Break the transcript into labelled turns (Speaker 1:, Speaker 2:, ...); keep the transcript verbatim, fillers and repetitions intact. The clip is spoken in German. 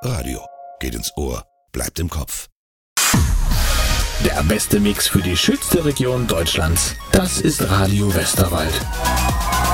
Speaker 1: Radio. Geht ins Ohr, bleibt im Kopf.
Speaker 2: Der beste Mix für die schönste Region Deutschlands. Das ist Radio Westerwald.